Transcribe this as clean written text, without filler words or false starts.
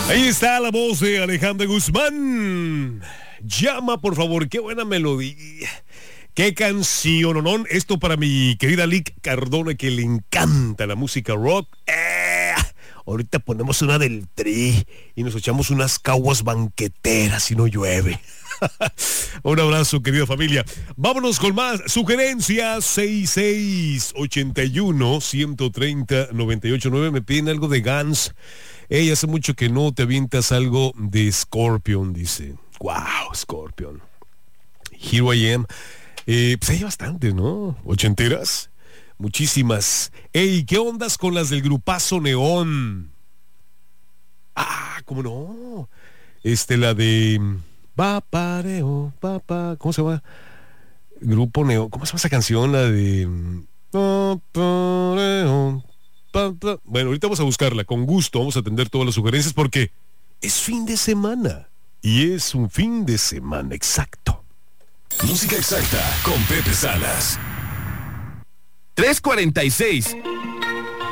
Ahí está la voz de Alejandra Guzmán. Llama, por favor, qué buena melodía. Qué canción, ¿no? Esto para mi querida Lick Cardona, que le encanta la música rock. Ahorita ponemos una del Tri y nos echamos unas caguas banqueteras si no llueve. Un abrazo, querida familia. Vámonos con más sugerencias. 6681-130-989. Me piden algo de Guns. Hace mucho que no te avientas algo de Scorpion, dice. Wow, Scorpion. Here I Am. Pues hay bastantes, ¿no? ¿Ochenteras? Muchísimas. ¿Qué ondas con las del grupazo Neón? ¿Cómo no? La de Papareo, papá, ¿cómo se llama? Grupo Neón, ¿cómo se llama esa canción? La de Papareo, papá. Bueno, ahorita vamos a buscarla, con gusto vamos a atender todas las sugerencias porque es fin de semana y es un fin de semana exacto. Música exacta con Pepe Salas. 3:46.